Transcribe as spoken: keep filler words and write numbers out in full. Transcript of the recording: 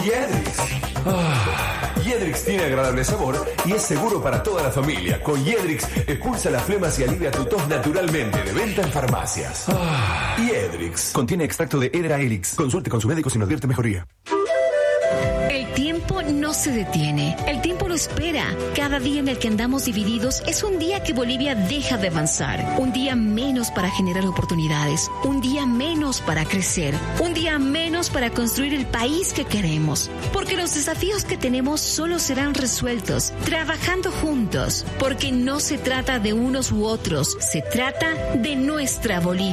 Yedrix. Ah, Yedrix tiene agradable sabor y es seguro para toda la familia. Con Yedrix expulsa las flemas y alivia tu tos naturalmente. De venta en farmacias. Ah, Yedrix. Contiene extracto de Hedera helix. Consulte con su médico si no advierte mejoría. El tiempo no se detiene. El tiempo lo espera. Cada día en el que andamos divididos es un día que Bolivia deja de avanzar. Un día menos para generar oportunidades. Un día menos para crecer. Un día menos para construir el país que queremos. Porque los desafíos que tenemos solo serán resueltos trabajando juntos. Porque no se trata de unos u otros. Se trata de nuestra Bolivia.